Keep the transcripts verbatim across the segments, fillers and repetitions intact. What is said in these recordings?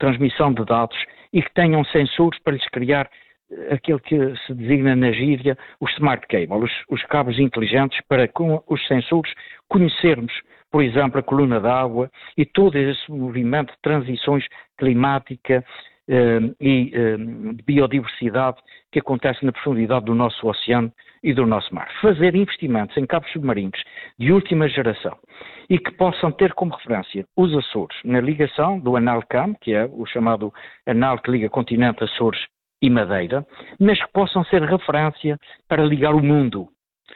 transmissão de dados e que tenham sensores para lhes criar aquilo que se designa na gíria os smart cable, os, os cabos inteligentes para com os sensores conhecermos, por exemplo, a coluna d'água e todo esse movimento de transições climática eh, e eh, de biodiversidade que acontece na profundidade do nosso oceano e do nosso mar. Fazer investimentos em cabos submarinos de última geração e que possam ter como referência os Açores na ligação do ANALCAM, que é o chamado anal que liga continente, Açores e Madeira, mas que possam ser referência para ligar o mundo.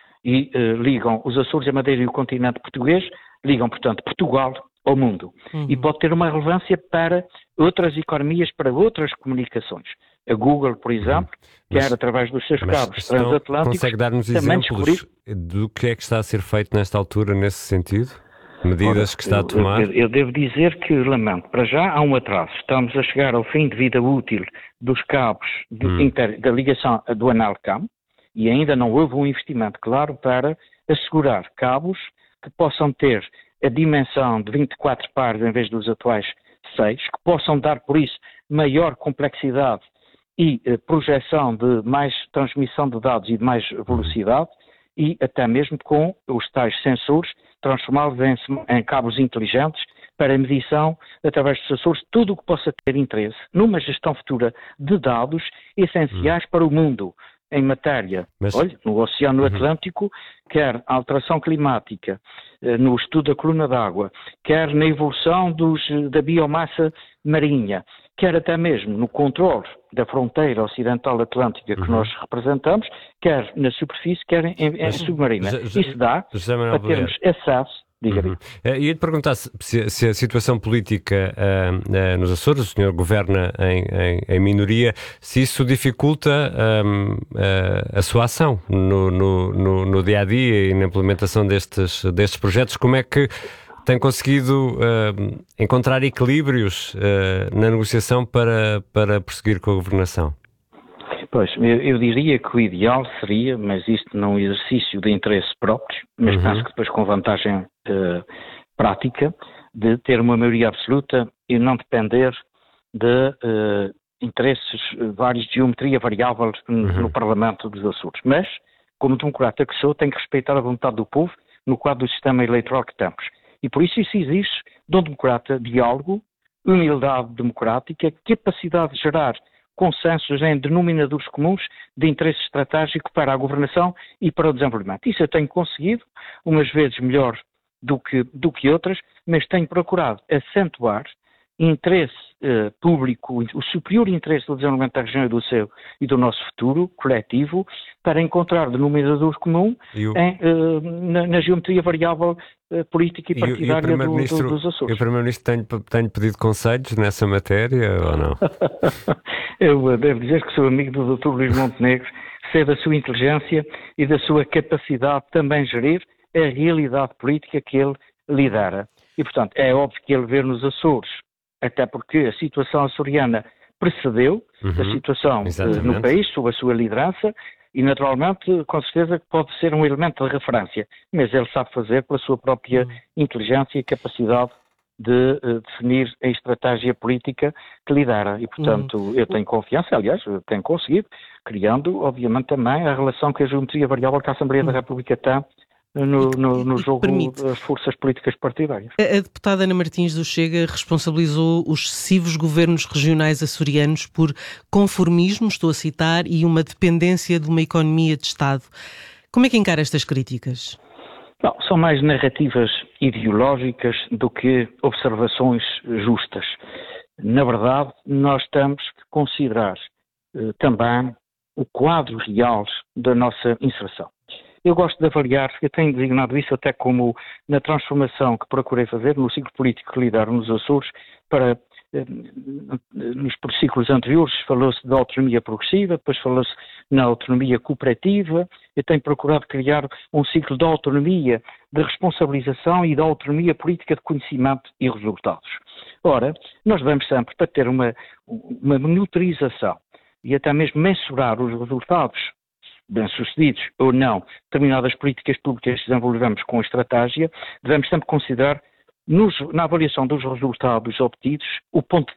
E eh, ligam os Açores, a Madeira e o continente português, ligam, portanto, Portugal ao mundo. Uhum. E pode ter uma relevância para outras economias, para outras comunicações. A Google, por exemplo, mas, quer através dos seus cabos transatlânticos... Consegue dar-nos exemplos descobrir... do que é que está a ser feito nesta altura, nesse sentido? Medidas Ora, que está a tomar? Eu, eu devo dizer que, lamento, para já há um atraso. Estamos a chegar ao fim de vida útil dos cabos de hum. inter, da ligação do ANALCAM e ainda não houve um investimento claro para assegurar cabos que possam ter a dimensão de vinte e quatro pares em vez dos atuais seis, que possam dar, por isso, maior complexidade e eh, projeção de mais transmissão de dados e de mais velocidade e até mesmo com os tais sensores transformá-los em, em cabos inteligentes para a medição, através dos sensores, tudo o que possa ter interesse numa gestão futura de dados essenciais hum. para o mundo em matéria, Mas... olha, no Oceano Atlântico, uhum. quer a alteração climática, no estudo da coluna d'água, quer na evolução dos, da biomassa marinha, quer até mesmo no controle da fronteira ocidental atlântica que uhum. nós representamos, quer na superfície, quer em, em Mas, submarina. Já, já, Isso dá para termos acesso. Uhum. Ia-te perguntar se, se a situação política uh, uh, nos Açores, o senhor governa em, em, em minoria, se isso dificulta um, uh, a sua ação no, no, no, no dia-a-dia e na implementação destes, destes projetos. Como é que tem conseguido uh, encontrar equilíbrios uh, na negociação para, para prosseguir com a governação? Pois, eu, eu diria que o ideal seria, mas isto não é um exercício de interesse próprio, mas uhum. penso que depois com vantagem uh, prática, de ter uma maioria absoluta e não depender de uh, interesses vários de geometria variável no, uhum. no Parlamento dos Açores. Mas, como democrata que sou, tenho que respeitar a vontade do povo no quadro do sistema eleitoral que temos. E por isso isso exige, de um democrata, diálogo, humildade democrática, capacidade de gerar consensos em denominadores comuns de interesse estratégico para a governação e para o desenvolvimento. Isso eu tenho conseguido, umas vezes melhor do que, do que outras, mas tenho procurado acentuar interesse eh, público, o superior interesse do desenvolvimento da região e do seu e do nosso futuro coletivo, para encontrar denominador comum o... em, eh, na, na geometria variável eh, política e partidária e o, e o do, do, dos Açores. E o Primeiro-Ministro tem, tem pedido conselhos nessa matéria ou não? Eu devo dizer que sou amigo do doutor Luís Montenegro, sei da sua inteligência e da sua capacidade de também gerir a realidade política que ele lidera. E, portanto, é óbvio que ele vê nos Açores, até porque a situação açoriana precedeu uhum, a situação uh, no país, sob a sua liderança, e naturalmente, com certeza, pode ser um elemento de referência, mas ele sabe fazer pela sua própria uhum. inteligência e capacidade de uh, definir a estratégia política que lidera. E, portanto, uhum. eu tenho confiança, aliás, eu tenho conseguido, criando, obviamente, também a relação que a geometria variável que a Assembleia uhum. da República tem No, no, no jogo permite. Das forças políticas partidárias. A, a deputada Ana Martins do Chega responsabilizou os sucessivos governos regionais açorianos por conformismo, estou a citar, e uma dependência de uma economia de Estado. Como é que encara estas críticas? Não, são mais narrativas ideológicas do que observações justas. Na verdade, nós temos que considerar eh, também o quadro real da nossa inserção. Eu gosto de avaliar, eu tenho designado isso até como na transformação que procurei fazer no ciclo político que lidero nos Açores, para, eh, nos ciclos anteriores falou-se da autonomia progressiva, depois falou-se na autonomia cooperativa, eu tenho procurado criar um ciclo de autonomia, de responsabilização e da autonomia política de conhecimento e resultados. Ora, nós devemos sempre, para ter uma, uma monitorização e até mesmo mensurar os resultados bem-sucedidos ou não, determinadas políticas públicas que desenvolvemos com a estratégia, devemos sempre considerar, nos, na avaliação dos resultados obtidos, o ponto